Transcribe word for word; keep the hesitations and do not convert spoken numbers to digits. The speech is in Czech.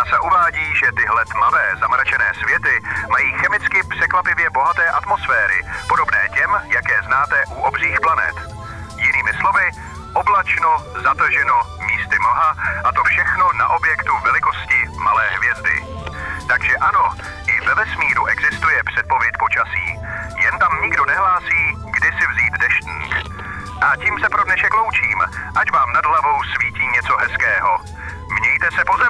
NASA uvádí, že tyhle tmavé zamračené světy mají chemicky překvapivě bohaté atmosféry, podobné těm, jaké znáte u obřích planet. Jinými slovy, oblačno, zataženo, místy mlha a to všechno na objektu velikosti malé hvězdy. Takže ano, i ve vesmíru existuje předpověď počasí, jen tam nikdo nehlásí, kdy si vzít deštník. A tím se pro dnešek loučím, ať vám nad hlavou svítí něco hezkého. Mějte se po zemi.